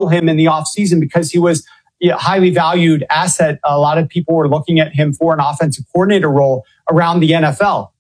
him in the offseason because he was a highly valued asset. A lot of people were looking at him for an offensive coordinator role around the NFL.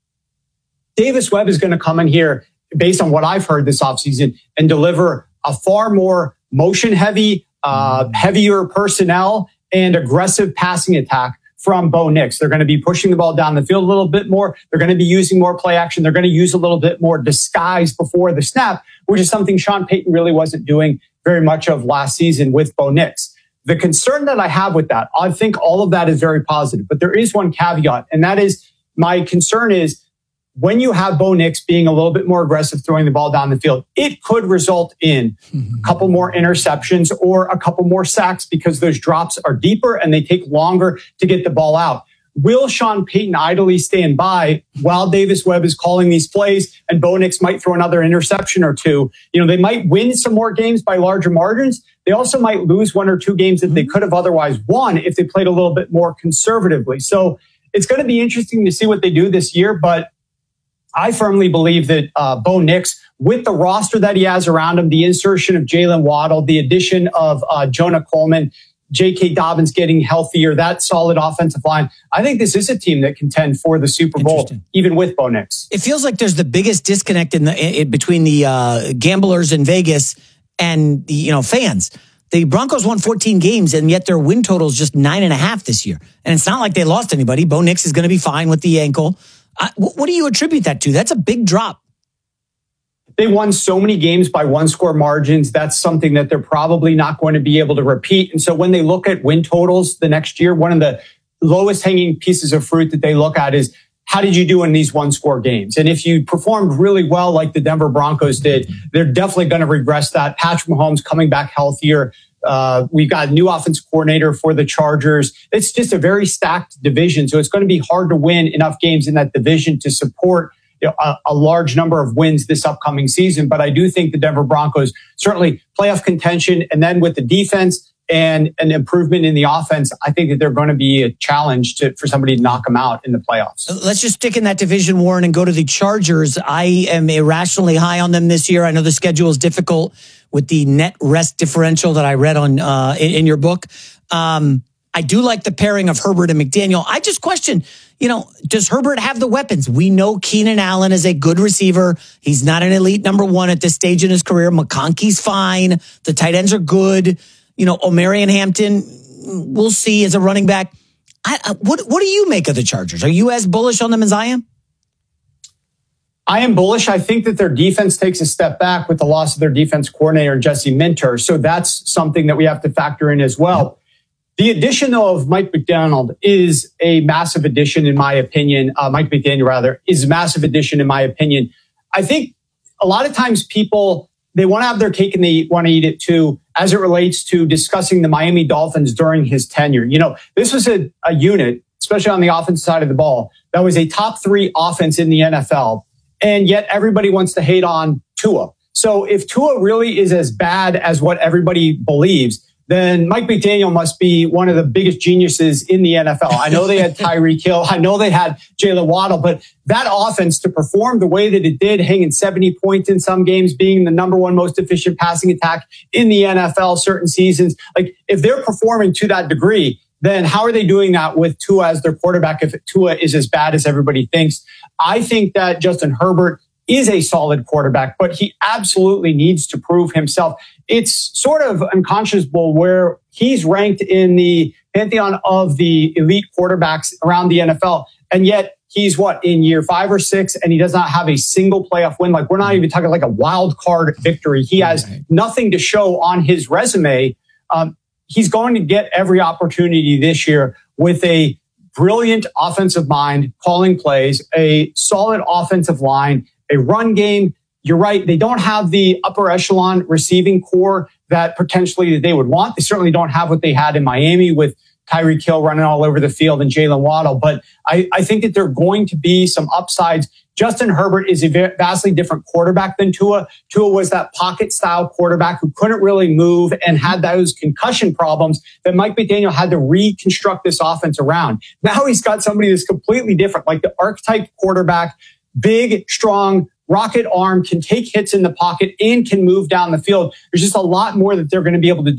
Davis Webb is going to come in here, based on what I've heard this offseason, and deliver a far more motion-heavy, heavier personnel and aggressive passing attack from Bo Nix. They're going to be pushing the ball down the field a little bit more. They're going to be using more play action. They're going to use a little bit more disguise before the snap, which is something Sean Payton really wasn't doing very much of last season with Bo Nix. The concern that I have with that, I think all of that is very positive, but there is one caveat, and that is my concern is when you have Bo Nix being a little bit more aggressive throwing the ball down the field, it could result in a couple more interceptions or a couple more sacks because those drops are deeper and they take longer to get the ball out. Will Sean Payton idly stand by while Davis Webb is calling these plays and Bo Nix might throw another interception or two? You know, they might win some more games by larger margins. They also might lose one or two games that they could have otherwise won if they played a little bit more conservatively. So it's going to be interesting to see what they do this year, but I firmly believe that Bo Nix, with the roster that he has around him, the insertion of Jalen Waddle, the addition of Jonah Coleman, J.K. Dobbins getting healthier, that solid offensive line, I think this is a team that contend for the Super Bowl, even with Bo Nix. It feels like there's the biggest disconnect between the gamblers in Vegas and the fans. The Broncos won 14 games, and yet their win total is just 9.5 this year. And it's not like they lost anybody. Bo Nix is going to be fine with the ankle. What do you attribute that to? That's a big drop. They won so many games by one-score margins. That's something that they're probably not going to be able to repeat. And so when they look at win totals the next year, one of the lowest hanging pieces of fruit that they look at is how did you do in these one-score games? And if you performed really well like the Denver Broncos did, they're definitely going to regress that. Patrick Mahomes coming back healthier. We've got a new offensive coordinator for the Chargers. It's just a very stacked division. So it's going to be hard to win enough games in that division to support a large number of wins this upcoming season. But I do think the Denver Broncos certainly playoff contention. And then with the defense and an improvement in the offense, I think that they're going to be a challenge for somebody to knock them out in the playoffs. Let's just stick in that division, Warren, and go to the Chargers. I am irrationally high on them this year. I know the schedule is difficult with the net rest differential that I read on in your book. I do like the pairing of Herbert and McDaniel. I just question, does Herbert have the weapons? We know Keenan Allen is a good receiver. He's not an elite number one at this stage in his career. McConkey's fine. The tight ends are good. Omarion Hampton, we'll see as a running back. What do you make of the Chargers? Are you as bullish on them as I am? I am bullish. I think that their defense takes a step back with the loss of their defense coordinator, Jesse Minter. So that's something that we have to factor in as well. The addition, though, of Mike McDaniel is a massive addition, in my opinion. Mike McDaniel, rather, is a massive addition, in my opinion. I think a lot of times people, they want to have their cake and they want to eat it too, as it relates to discussing the Miami Dolphins during his tenure. This was a unit, especially on the offensive side of the ball, that was a top 3 offense in the NFL. And yet everybody wants to hate on Tua. So if Tua really is as bad as what everybody believes, then Mike McDaniel must be one of the biggest geniuses in the NFL. I know they had Tyreek Hill. I know they had Jalen Waddle, but that offense to perform the way that it did, hanging 70 points in some games, being the number 1 most efficient passing attack in the NFL certain seasons, like if they're performing to that degree, then how are they doing that with Tua as their quarterback if Tua is as bad as everybody thinks? I think that Justin Herbert is a solid quarterback, but he absolutely needs to prove himself. It's sort of unconscionable where he's ranked in the pantheon of the elite quarterbacks around the NFL, and yet he's in year 5 or 6, and he does not have a single playoff win. Like, we're not even talking like a wild card victory. He has nothing to show on his resume. He's going to get every opportunity this year with a brilliant offensive mind, calling plays, a solid offensive line, a run game. You're right. They don't have the upper echelon receiving core that potentially they would want. They certainly don't have what they had in Miami with Tyreek Hill running all over the field and Jalen Waddle. But I think that there are going to be some upsides. Justin Herbert is a vastly different quarterback than Tua. Tua was that pocket style quarterback who couldn't really move and had those concussion problems that Mike McDaniel had to reconstruct this offense around. Now he's got somebody that's completely different, like the archetype quarterback, big, strong, rocket arm, can take hits in the pocket and can move down the field. There's just a lot more that they're going to be able to do